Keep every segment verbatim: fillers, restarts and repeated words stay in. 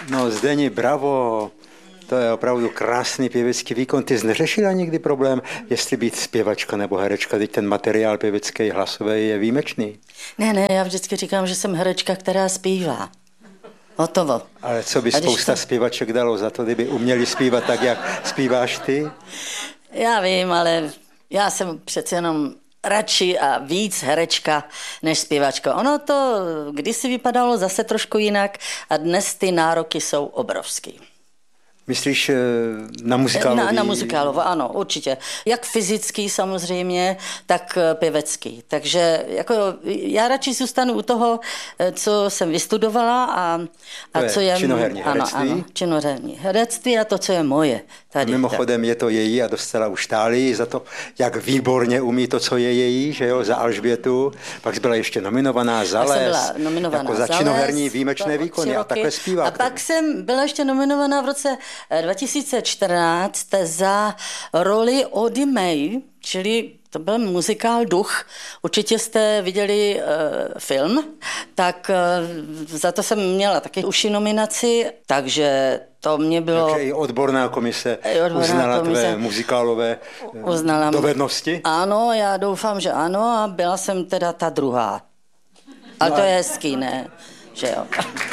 No Zdeni, bravo. To je opravdu krásný pěvecký výkon. Ty jsi neřešila nikdy problém, jestli být zpěvačka nebo herečka? Teď ten materiál pěvecký, hlasový je výjimečný. Ne, ne, já vždycky říkám, že jsem herečka, která zpívá. Hotovo. Ale co by spousta to... zpěvaček dalo za to, kdyby uměli zpívat tak, jak zpíváš ty? Já vím, ale já jsem přece jenom radši a víc herečka než zpěvačka. Ono to kdysi vypadalo zase trošku jinak a dnes ty nároky jsou obrovský. Myslíš na muzikálový? Na, na muzikálový, ano, určitě. Jak fyzický samozřejmě, tak pěvecký. Takže jako, já radši zůstanu u toho, co jsem vystudovala a, a to co je... činoherní herectví? Ano, ano, činoherní herectví a to, co je moje. Tady, a mimochodem tak. Je to její a dostala už tálii za to, jak výborně umí to, co je její, že jo, za Alžbětu. Pak byla ještě nominovaná za Les. Byla nominovaná jako za činoherní výjimečné výkony a takhle zpívá. A pak jsem byla ještě nominovaná v roce dva tisíce čtrnáct za roli Ody May, čili to byl muzikál Duch. Určitě jste viděli uh, film, tak uh, za to jsem měla taky uši nominaci, takže to mě bylo... Takže i odborná komise i odborná uznala komise tvé muzikálové uznala dovednosti? Ano, já doufám, že ano a byla jsem teda ta druhá. Ale no to je hezký, ne? Že jo.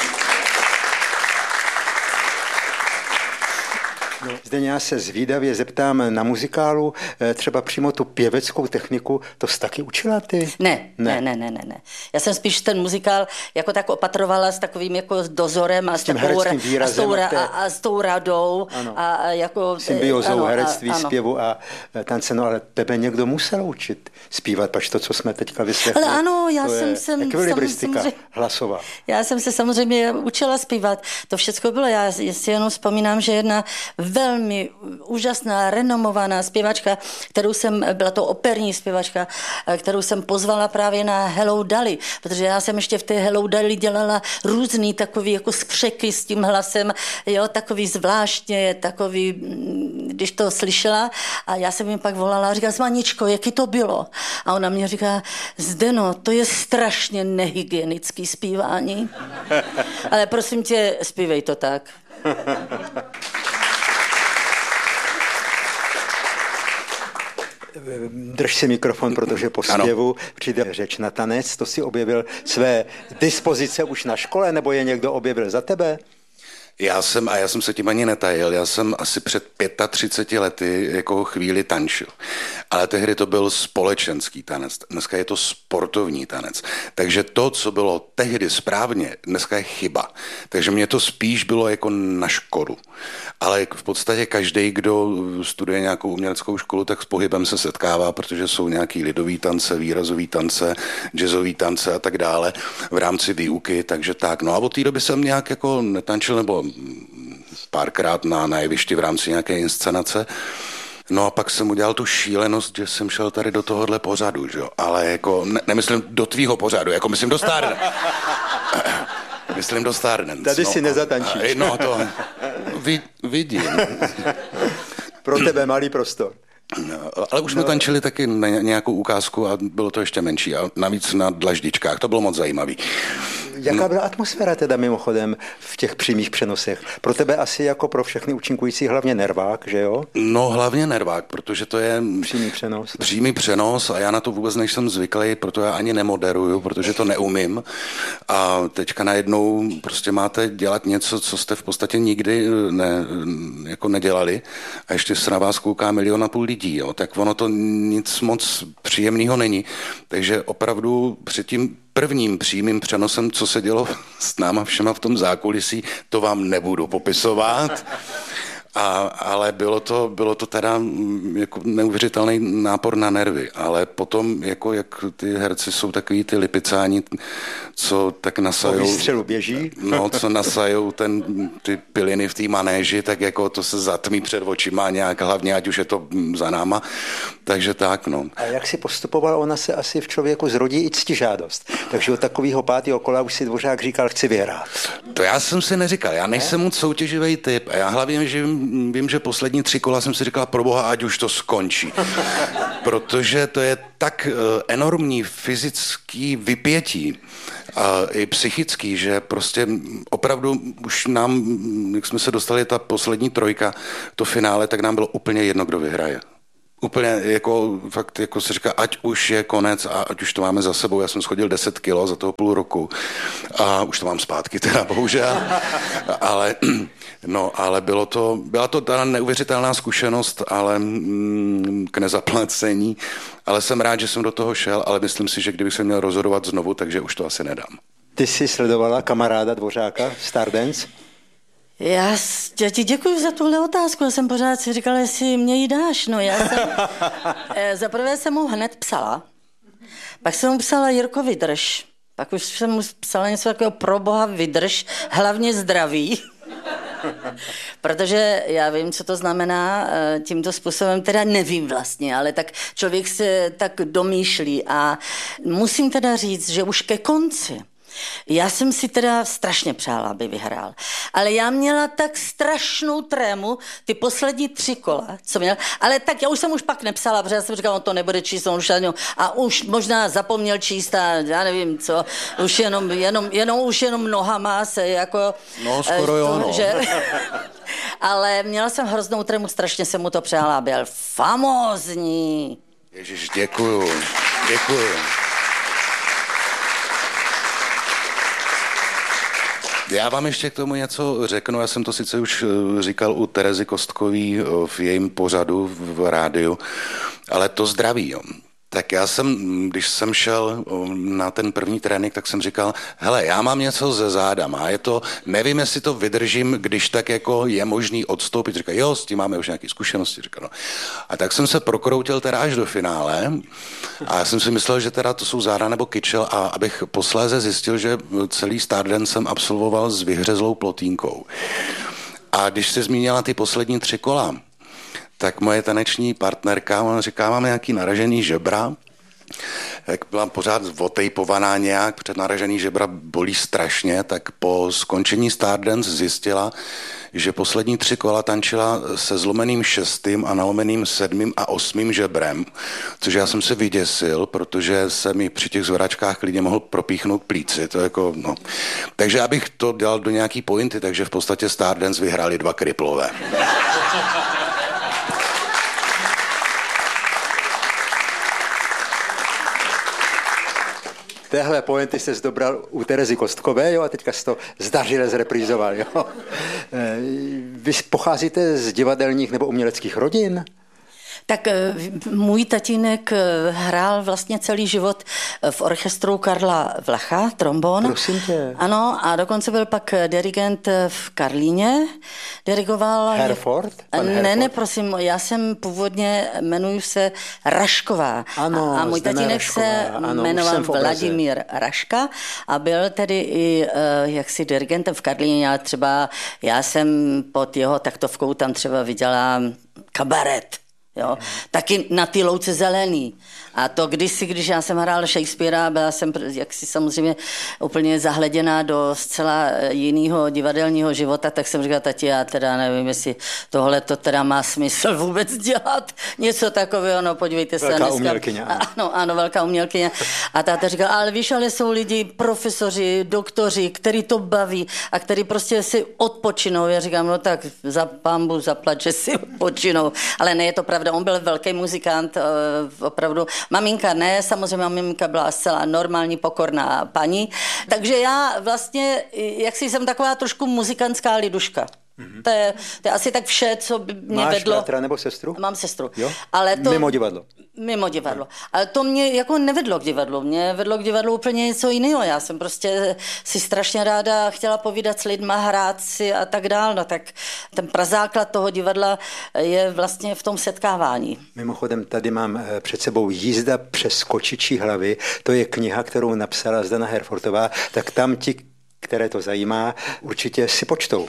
No, zde já se zvídavě zeptám na muzikálu, třeba přímo tu pěveckou techniku, to jsi taky učila ty? Ne, ne, ne, ne, ne, ne. Já jsem spíš ten muzikál jako tak opatrovala s takovým jako dozorem a s, s tím hereckým výrazem a, s tou, a, a s tou radou. Ano. A, a jako... Symbiozou ano, herectví, a, zpěvu a tance, no ale tebe někdo musel učit zpívat, pač to, co jsme teďka vyslechli. Ale ano, já to jsem... jsem ekvilibristika hlasová. Já jsem se samozřejmě učila zpívat, to všechno bylo, já si jenom vzpomínám, že jedna velmi úžasná, renomovaná zpěvačka, kterou jsem, byla to operní zpěvačka, kterou jsem pozvala právě na Hello Dolly, protože já jsem ještě v té Hello Dolly dělala různý takový jako skřeky s tím hlasem, jo, takový zvláštně, takový, když to slyšela a já jsem jim pak volala a říkala, Maničko, jaký to bylo? A ona mě říká, Zdeno, to je strašně nehygienický zpívání. Ale prosím tě, zpívej to tak. Drž si mikrofon, protože po zpěvu přijde řeč na tanec. To si objevil své dispozice už na škole, nebo je někdo objevil za tebe? Já jsem, a já jsem se tím ani netajil, já jsem asi před třiceti pěti lety jako chvíli tančil. Ale tehdy to byl společenský tanec, dneska je to sportovní tanec. Takže to, co bylo tehdy správně, dneska je chyba. Takže mě to spíš bylo jako na škodu. Ale v podstatě každý, kdo studuje nějakou uměleckou školu, tak s pohybem se setkává, protože jsou nějaký lidový tance, výrazový tance, jazzový tance a tak dále v rámci výuky, takže tak. No a od té doby jsem nějak jako netančil, nebo párkrát na, na jevišti v rámci nějaké inscenace. No a pak jsem udělal tu šílenost, že jsem šel tady do tohohle pořadu, že jo? Ale jako, ne, nemyslím do tvýho pořadu, jako myslím do Stardance. Myslím do Stardance. Tady no, si nezatančíš. No to vid, vidím. Pro tebe malý prostor. No, ale už jsme no. tančili taky na nějakou ukázku a bylo to ještě menší a navíc na dlaždičkách, to bylo moc zajímavý. Jaká byla atmosféra teda mimochodem v těch přímých přenosech? Pro tebe asi jako pro všechny účinkující hlavně nervák, že jo? No hlavně nervák, protože to je přímý přenos. Přímý přenos a já na to vůbec nejsem zvyklý, proto já ani nemoderuju, protože to neumím. A teďka najednou prostě máte dělat něco, co jste v podstatě nikdy ne, jako nedělali a ještě se na vás kouká milion a půl lidí, jo? Tak ono to nic moc příjemného není. Takže opravdu před tím prvním přímým přenosem, co se dělo s náma všema v tom zákulisí, to vám nebudu popisovat. A, ale bylo to, bylo to teda jako neuvěřitelný nápor na nervy, ale potom, jako jak ty herci jsou takový ty lipicáni, co tak nasajou... Po výstřelu běží? No, co nasajou ten, ty piliny v té manéži, tak jako to se zatmí před očima nějak, hlavně ať už je to za náma, takže tak, no. A jak si postupoval, ona se asi v člověku zrodí i ctižádost, takže od takového pátého kola už si Dvořák říkal, chci vyhrát. To já jsem si neříkal, já nejsem ne? moc soutěživý typ a já hlavně živím vím, že poslední tři kola jsem si říkal, proboha, ať už to skončí. Protože to je tak enormní fyzický vypětí a i psychický, že prostě opravdu už nám, jak jsme se dostali, ta poslední trojka, to finále, tak nám bylo úplně jedno, kdo vyhraje. Úplně jako, fakt jako se říká, ať už je konec a ať už to máme za sebou. Já jsem schodil deset kilo za toho půl roku a už to mám zpátky teda, bohužel. Ale, no, ale bylo to, byla to ta neuvěřitelná zkušenost, ale mm, k nezaplacení. Ale jsem rád, že jsem do toho šel, ale myslím si, že kdybych se měl rozhodovat znovu, takže už to asi nedám. Ty jsi sledovala kamaráda Dvořáka, Stardance? Já, já ti děkuji za tuhle otázku. Já jsem pořád si říkala, jestli mě ji dáš. No, já jsem, zaprvé jsem mu hned psala, pak jsem mu psala Jirko, vydrž. Pak už jsem mu psala něco takového, pro boha vydrž, hlavně zdraví. Protože já vím, co to znamená tímto způsobem, teda nevím vlastně, ale tak člověk se tak domýšlí a musím teda říct, že už ke konci já jsem si teda strašně přála, aby vyhrál. Ale já měla tak strašnou trému ty poslední tři kola, co měl. Ale tak já už jsem už pak nepsala, protože já jsem říkala, on to nebude číst, on už jenom, a už možná zapomněl číst a já nevím co, už jenom, jenom, jenom, už jenom nohama se jako... No, skoro jo, no. Že, ale měla jsem hroznou trému, strašně jsem mu to přála, byl famózní. Ježiš, děkuju, děkuju. Já vám ještě k tomu něco řeknu, já jsem to sice už říkal u Terezy Kostkový v jejím pořadu v rádiu, ale to zdraví, jo. Tak já jsem, když jsem šel na ten první trénink, tak jsem říkal, hele, já mám něco ze zádama a je to, nevím, jestli to vydržím, když tak jako je možný odstoupit. Říkal, jo, s tím máme už nějaké zkušenosti. Říkal, no. A tak jsem se prokroutil teda až do finále a já jsem si myslel, že teda to jsou záda nebo kyčel a abych posléze zjistil, že celý Stardance jsem absolvoval s vyhřezlou plotínkou. A když se zmínila ty poslední tři kola, tak moje taneční partnerka, ona říká, mám nějaký naražený žebra, jak byla pořád otejpovaná nějak, před naražený žebra bolí strašně, tak po skončení Stardance zjistila, že poslední tři kola tančila se zlomeným šestým a nalomeným sedmým a osmým žebrem, což já jsem se vyděsil, protože se mi při těch zvedačkách klidně mohl propíchnout plíci, to jako, no. Takže abych to dělal do nějaký pointy, takže v podstatě Stardance vyhráli dva kriplové. Téhle pointy jsi dobral u Terezy Kostkové, jo, a teďka jsi to zdařile zreprízoval, jo. Vy pocházíte z divadelních nebo uměleckých rodin? Tak můj tatínek hrál vlastně celý život v orchestru Karla Vlacha, trombon. Prosím tě. Ano, a dokonce byl pak dirigent v Karlíně, dirigoval... Herford? Pan ne, Herford? Ne, prosím, já jsem původně, jmenuji se Rašková. Ano, a, a můj tatínek Rašková. se ano, jmenoval Vladimír Raška a byl tedy i jaksi dirigentem v Karlíně, ale třeba já jsem pod jeho taktovkou tam třeba viděla kabaret. Jo? Taky na ty louce zelený. A to kdysi, když já jsem hrála Shakespearea, byla jsem jaksi samozřejmě úplně zahleděná do zcela jiného divadelního života, tak jsem říkala, tati, já teda nevím, jestli tohle to teda má smysl vůbec dělat. Něco takového, no podívejte se. Velká dneska, umělkyně. Ano, ano, velká umělkyně. A táta říkala, ale víš, ale jsou lidi, profesoři, doktoři, který to baví a který prostě si odpočinou. Já říkám, no tak za pambu zaplať, že si odpočinou. Ale ne, je to pravda, on byl velký muzikant, opravdu. Maminka ne, samozřejmě maminka byla zcela normální, pokorná paní, takže já vlastně, jak si jsem taková trošku muzikantská liduška. Mm-hmm. To, je, to je asi tak vše, co by mě Máš vedlo. Máš bratra nebo sestru? Mám sestru. Jo? Ale to, mimo divadlo? Mimo divadlo. Ale to mě jako nevedlo k divadlu. Mě vedlo k divadlu úplně něco jiného. Já jsem prostě si strašně ráda chtěla povídat s lidma, hrát si a tak dál. No tak ten prazáklad toho divadla je vlastně v tom setkávání. Mimochodem, tady mám před sebou Jízda přes kočičí hlavy. To je kniha, kterou napsala Zdena Herfordová. Tak tam ti, které to zajímá, určitě si počtou.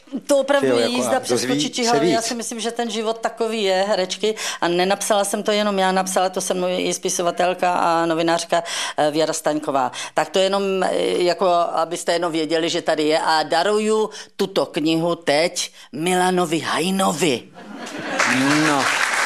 To opravdu je jako jízda přes kočičí hlavy. Já si myslím, že ten život takový je, herečky. A nenapsala jsem to jenom já, napsala to se mnou i spisovatelka a novinářka Věra Staňková. Tak to jenom, jako abyste jenom věděli, že tady je. A daruju tuto knihu teď Milanovi Hajnovi. No.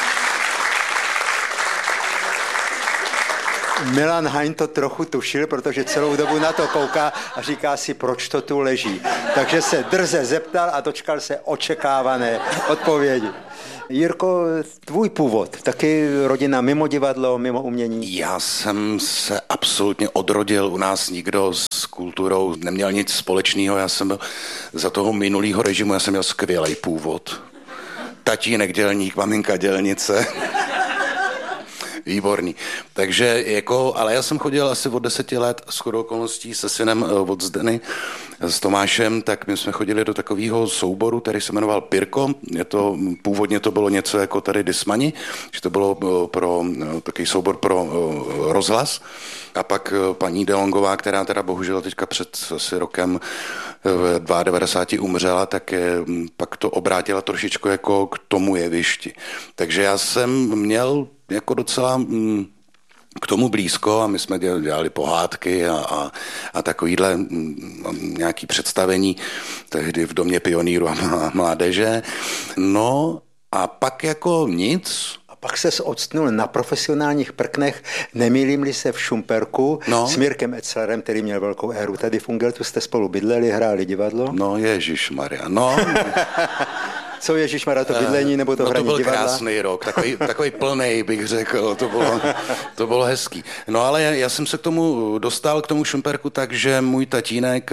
Milan Hajn to trochu tušil, protože celou dobu na to kouká a říká si, proč to tu leží. Takže se drze zeptal a dočkal se očekávané odpovědi. Jirko, tvůj původ, taky rodina mimo divadlo, mimo umění? Já jsem se absolutně odrodil, u nás nikdo s kulturou neměl nic společného, já jsem byl za toho minulého režimu, já jsem měl skvělý původ. Tatínek dělník, maminka dělnice. Výborný. Takže jako, ale já jsem chodil asi od deseti let shodou okolností se synem od Zdeny, s Tomášem, tak my jsme chodili do takového souboru, který se jmenoval Pirko. Je to, původně to bylo něco jako tady Dismani, že to bylo pro takový soubor pro rozhlas. A pak paní Delongová, která teda bohužel teďka před asi rokem v devadesát dva umřela, tak je, pak to obrátila trošičku jako k tomu jevišti. Takže já jsem měl jako docela mm, k tomu blízko a my jsme dělali pohádky a, a, a takovýhle mm, nějaký představení tehdy v Domě pionýru a mládeže. No a pak jako nic. Pak ses odstnul na profesionálních prknech, nemýlím-li se v Šumperku, no. S Mirkem Etzlerem, který měl velkou éru. Tady v Ungeltu jste spolu bydleli, hráli divadlo? No ježišmarja, no. Co ježišmarja, to bydlení nebo to no, hraní divadla? To byl krásný rok, takový, takový plnej, bych řekl, to bylo, to bylo hezký. No ale já, já jsem se k tomu dostal, k tomu Šumperku, takže můj tatínek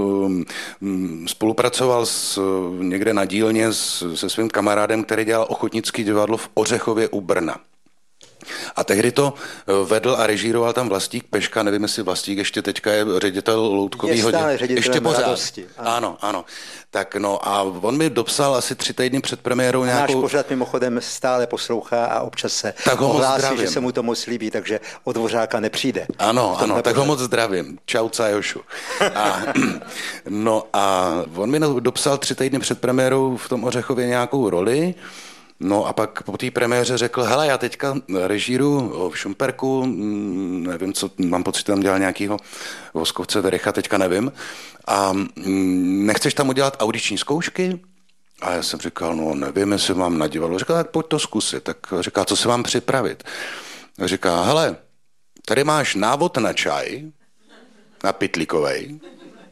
um, spolupracoval s, někde na dílně s, se svým kamarádem, který dělal ochotnický divadlo v Ořechově u Brna. A tehdy to vedl a režíroval tam Vlastík Peška, nevím, jestli Vlastík ještě teďka je ředitel loutkovýho. Je stále ředitel ještě pořád. Radosti. Ano. ano, ano. Tak no a on mi dopsal asi tři týdny před premiérou nějakou... Náš pořad mimochodem stále poslouchá a občas se ohlásí, že se mu to moc líbí, takže od Dvořáka nepřijde. Ano, ano, tak pořad. Ho moc zdravím. Čau, Cajošu. A, no a on mi dopsal tři týdny před premiérou v tom Ořechově nějakou roli. No a pak po té premiéře řekl, hele, já teďka režíru v Šumperku, nevím, co, mám pocit, tam dělal nějakýho Voskovce Vericha, teďka nevím, a nechceš tam udělat audiční zkoušky? A já jsem říkal, no nevím, jestli mám na divadlo. Říkal, tak pojď to zkusit. Tak říká, co se mám připravit? A říká, hele, tady máš návod na čaj, na pytlíkovej.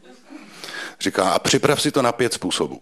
Říká, a připrav si to na pět způsobů.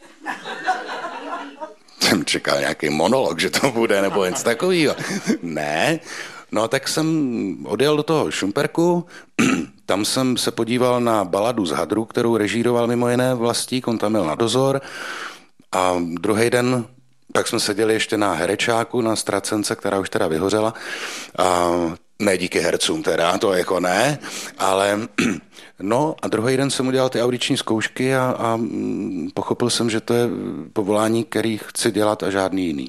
Jsem čekal nějaký monolog, že to bude, nebo něco takového. Ne. No tak jsem odjel do toho Šumperku, tam jsem se podíval na baladu z hadru, kterou režíroval mimo jiné Vlastík, on tam měl na dozor. A druhý den, tak jsme seděli ještě na herečáku, na Stracence, která už teda vyhořela. A ne díky hercům teda, to jako ne, ale no a druhý den jsem udělal ty audiční zkoušky a, a pochopil jsem, že to je povolání, který chci dělat a žádný jiný.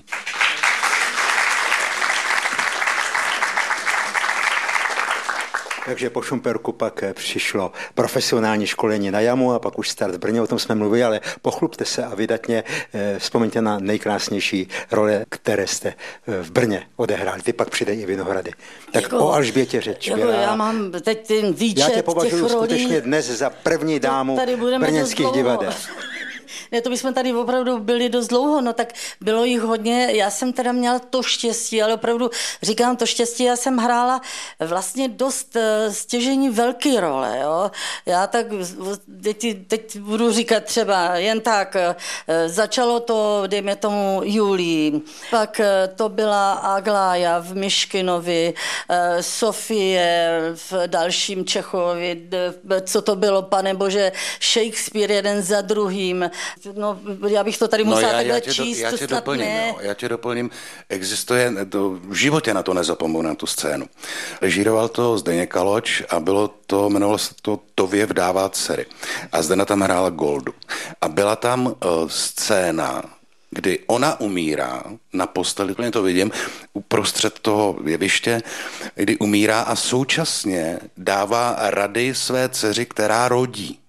Takže po Šumperku pak přišlo profesionální školení na jamu a pak už start v Brně, o tom jsme mluvili, ale pochlupte se a vydatně eh, vzpomeňte na nejkrásnější role, které jste v Brně odehráli. Ty pak přidej i Vinohrady. Tak jako, o Alžbětě řeč. Jako já mám teď ten výčet Já tě považuji skutečně rolí. Dnes za první dámu brněnských divadel. Ne, to bychom tady opravdu byli dost dlouho, no tak bylo jich hodně, já jsem teda měla to štěstí, ale opravdu říkám to štěstí, já jsem hrála vlastně dost stěžení velký role, jo. Já tak, teď, teď budu říkat třeba jen tak, začalo to, dejme tomu, Julii, pak to byla Aglája v Myškinovi, Sofie v dalším Čechovi, co to bylo, panebože, Shakespeare jeden za druhým. No, já bych to tady musela no já, takhle já tě číst. Do, já, tě doplním, ne... jo, já tě doplním, existuje, to, v životě na to nezapomenu, na tu scénu. Režíroval to Zdeněk Kaloč a bylo to, jmenovalo se to Tově vdává dcery. A Zdena tam hrála Goldu. A byla tam uh, scéna, kdy ona umírá na posteli, úplně to vidím, uprostřed toho jeviště, kdy umírá a současně dává rady své dceři, která rodí.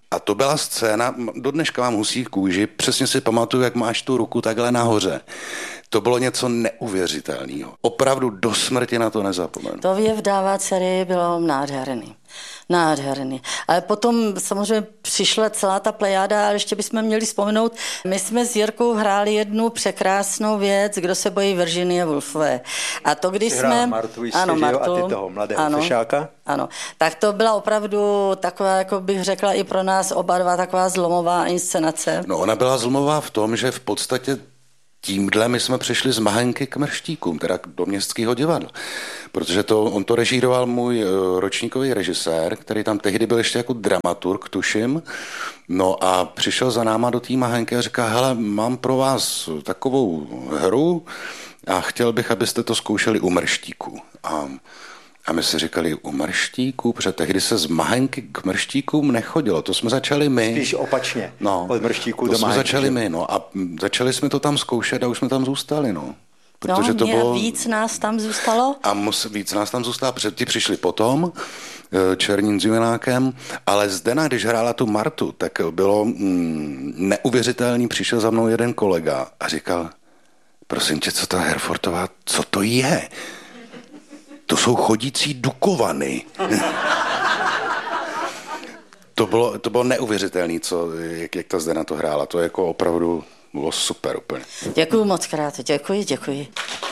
A to byla scéna, do dneška mám husí kůži, přesně si pamatuju, jak máš tu ruku takhle nahoře. To bylo něco neuvěřitelného. Opravdu do smrti na to nezapomenu. To je vdává dcery bylo nádherný. Nádherný. Ale potom samozřejmě přišla celá ta plejáda, ale ještě bychom měli vzpomenout, my jsme s Jirkou hráli jednu překrásnou věc, Kdo se bojí Virginie Woolfové. A to, když jsme... Martu jistě, ano, Martu, a ty toho mladého ano, fešáka. Ano, tak to byla opravdu taková, jako bych řekla, i pro nás oba dva taková zlomová inscenace. No ona byla zlomová v tom, že v podstatě tímhle my jsme přišli z Mahenky k Mrštíkům, teda do Městského divadla. Protože to, on to režíroval můj ročníkový režisér, který tam tehdy byl ještě jako dramaturg, tuším. No a přišel za náma do té Mahenky a říká, hele, mám pro vás takovou hru a chtěl bych, abyste to zkoušeli u Mrštíků. A A my si říkali u Mrštíků, protože tehdy se z Mahenky k Mrštíkům nechodilo. To jsme začali my. Spíš opačně. No, od Mrštíků to do jsme Mahenky. začali my, no. A začali jsme to tam zkoušet a už jsme tam zůstali, no. Protože no, to bylo... víc nás tam zůstalo? A mus, víc nás tam zůstalo, protože ti přišli potom, Černín s Junákem, ale Zdena, když hrála tu Martu, tak bylo mm, neuvěřitelný, přišel za mnou jeden kolega a říkal, prosím tě, co ta Herfortová, co to je? To jsou chodící dukovany. to, bylo, to bylo neuvěřitelné, co, jak, jak ta Zdena to hrála. To jako opravdu bylo super úplně. Děkuji moc krát, děkuji, děkuji.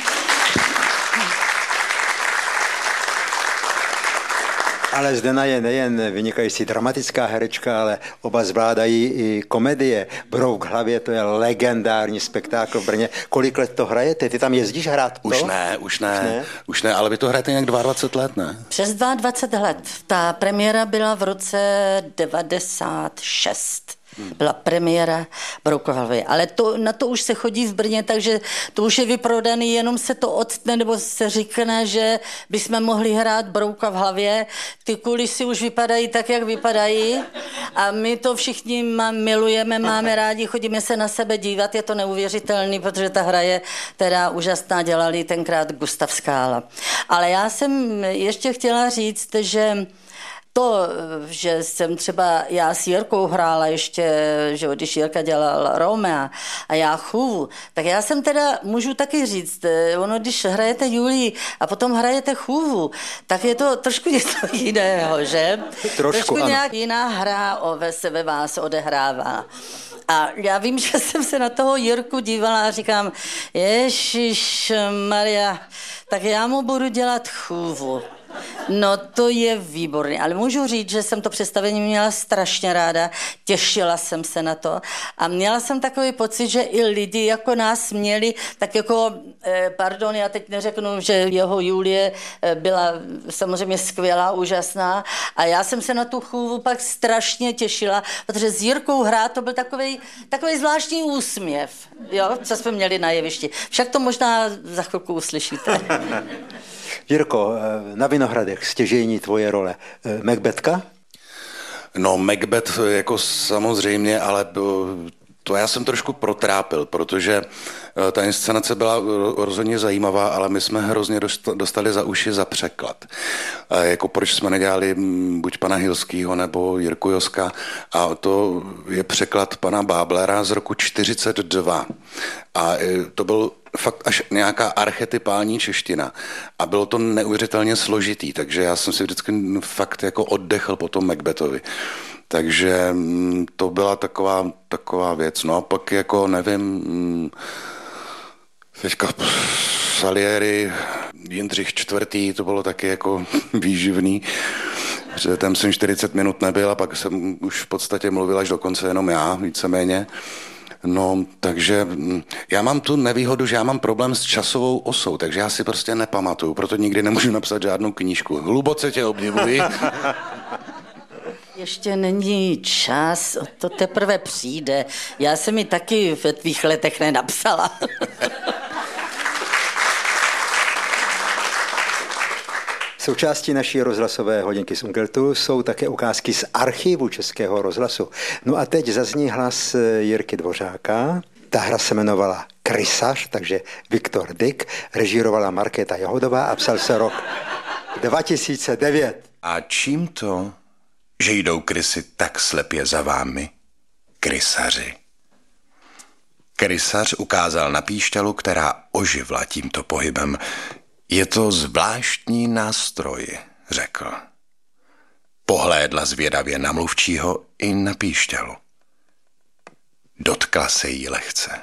Ale Zdena je nejen vynikající dramatická herečka, ale oba zvládají i komedie. Brouk v hlavě, to je legendární spektákl v Brně. Kolik let to hrajete? Ty tam jezdíš hrát to? Už ne, už ne, už ne, už ne ale vy to hrajete nějak dvacet dva let, ne? Přes dvacet dva let. Ta premiéra byla v roce devadesát šest. Byla premiéra Broukovy. Ale to, na to už se chodí v Brně, takže to už je vyprodaný, jenom se to odtne, nebo se říkne, že bychom mohli hrát Brouka v hlavě. Ty kulisy už vypadají tak, jak vypadají a my to všichni má, milujeme, máme rádi, chodíme se na sebe dívat, je to neuvěřitelný, protože ta hra je teda úžasná, dělali tenkrát Gustav Skála. Ale já jsem ještě chtěla říct, že to, že jsem třeba já s Jirkou hrála ještě, že když Jirka dělal Romea a já Chůvu, tak já jsem teda, můžu taky říct, ono, když hrajete Julii a potom hrajete Chůvu, tak je to trošku něco jiného, že? Trošku, trošku ano. Nějak jiná hra o, se ve vás odehrává. A já vím, že jsem se na toho Jirku dívala a říkám, Ježíš Maria, tak já mu budu dělat Chůvu. No to je výborný, ale můžu říct, že jsem to představení měla strašně ráda, těšila jsem se na to a měla jsem takový pocit, že i lidi jako nás měli, tak jako, eh, pardon, já teď neřeknu, že jeho Julie byla samozřejmě skvělá, úžasná a já jsem se na tu Chůvu pak strašně těšila, protože s Jirkou hrát to byl takovej, takovej zvláštní úsměv, jo, co jsme měli na jevišti. Však to možná za chvilku uslyšíte. Jirko, na Vinohradech stěžejní tvoje role. Macbethka? No Macbeth jako samozřejmě, ale to já jsem trošku protrápil, protože ta inscenace byla rozhodně zajímavá, ale my jsme hrozně dostali za uši za překlad. Jako proč jsme nedělali buď pana Hilskýho nebo Jirku Joska a to je překlad pana Báblera z roku čtyřicet dva. A to byl fakt až nějaká archetypální čeština a bylo to neuvěřitelně složitý, takže já jsem si vždycky fakt jako oddechl po tom Macbethovi. Takže to byla taková, taková věc. No a pak jako nevím, teďka Salieri, Jindřich čtvrtý, to bylo taky jako výživný, že tam jsem čtyřicet minut nebyl a pak jsem už v podstatě mluvil až do konce jenom já, víceméně. No, takže já mám tu nevýhodu, že já mám problém s časovou osou, takže já si prostě nepamatuju, proto nikdy nemůžu napsat žádnou knížku. Hluboce tě obdivuji. Ještě není čas, to teprve přijde. Já jsem mi taky ve tvých letech nenapsala. Součástí naší rozhlasové hodinky z Ungeltu jsou také ukázky z archivu Českého rozhlasu. No a teď zazní hlas Jirky Dvořáka. Ta hra se jmenovala Krysař, takže Viktor Dyk, režírovala Markéta Jahodová a psal se rok dva tisíce devět. A čím to že jdou krysy tak slepě za vámi? Krysaři. Krysař ukázal na píšťalu, která oživla tímto pohybem. Je to zvláštní nástroj, řekl. Pohlédla zvědavě na mluvčího i na píšťalu. Dotkla se jí lehce.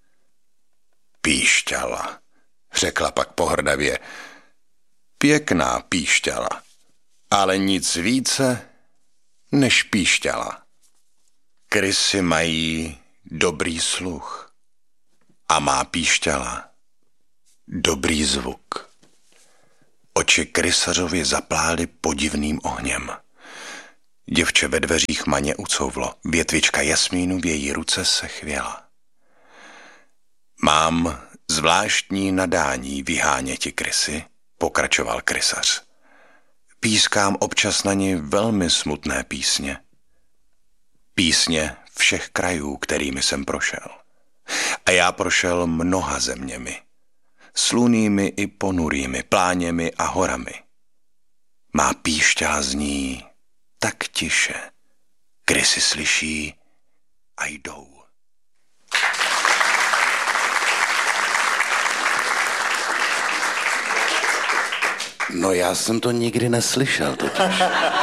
Píšťala, řekla pak pohrdavě. Pěkná píšťala, ale nic více než píšťala. Krysy mají dobrý sluch a má píšťala dobrý zvuk. Oči krysařovi zaplály podivným ohněm. Děvče ve dveřích maně ucouvlo, větvička jasmínu v její ruce se chvěla. Mám zvláštní nadání vyháněti krysy, pokračoval krysař. Pískám občas na ni velmi smutné písně. Písně všech krajů, kterými jsem prošel. A já prošel mnoha zeměmi. Slunými i ponurými, pláněmi a horami. Má píšťala zní tak tiše. Krysy slyší a jdou. No já jsem to nikdy neslyšel totiž.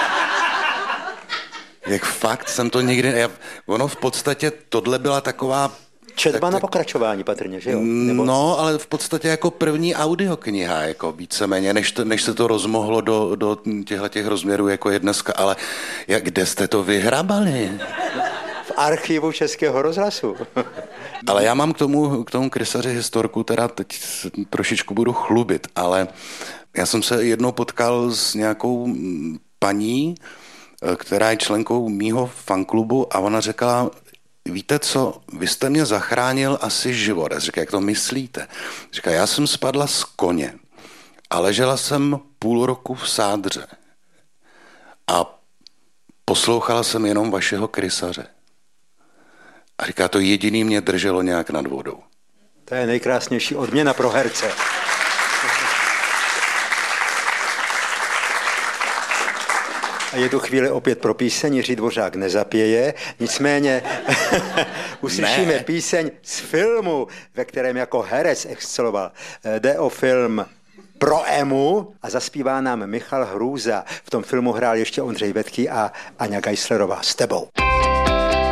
Jak fakt jsem to nikdy... Já, ono v podstatě tohle byla taková... Četba tak, na pokračování patrně, že jo? Nebo... No, ale v podstatě jako první audiokniha, jako víceméně, než, to, než se to rozmohlo do, do těch rozměrů, jako je dneska. Ale jak, kde jste to vyhrabali? V archivu Českého rozhlasu. Ale já mám k tomu, k tomu krysaři historku, teda teď trošičku budu chlubit, ale já jsem se jednou potkal s nějakou paní, která je členkou mýho fanklubu a ona řekla, víte co, vy jste mě zachránil asi život. Já říkám, jak to myslíte? Říká, já jsem spadla z koně a ležela jsem půl roku v sádře a poslouchala jsem jenom vašeho krysaře. A říká, to jediný mě drželo nějak nad vodou. To je nejkrásnější odměna pro herce. A je tu chvíli opět pro píseň, Jiří Dvořák nezapěje, nicméně uslyšíme ne. píseň z filmu, ve kterém jako herec exceloval. Jde o film Pro Emu a zaspívá nám Michal Hrůza. V tom filmu hrál ještě Ondřej Vetký a Aňa Geislerová. S tebou.